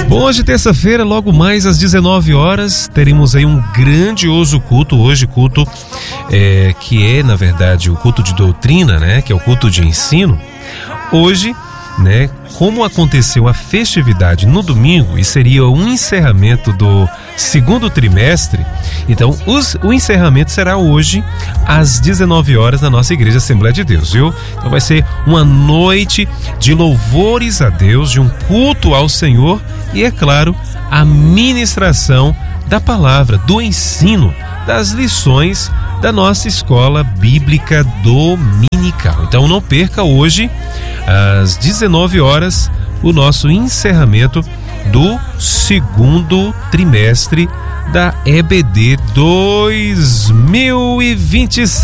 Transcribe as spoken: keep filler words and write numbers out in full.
Bom, hoje terça-feira, logo mais às dezenove horas, teremos aí um grandioso culto, hoje culto é, que é, na verdade, o culto de doutrina, né, que é o culto de ensino. Hoje, né, como aconteceu a festividade no domingo e seria um encerramento do segundo trimestre, então os, o encerramento será hoje às dezenove horas na nossa Igreja Assembleia de Deus, viu? Então vai ser uma noite de louvores a Deus, de um culto ao Senhor e, é claro, a ministração da palavra, do ensino, das lições da nossa escola bíblica dominical. Então não perca hoje, às dezenove horas, o nosso encerramento do segundo trimestre da E B D dois mil e vinte e seis.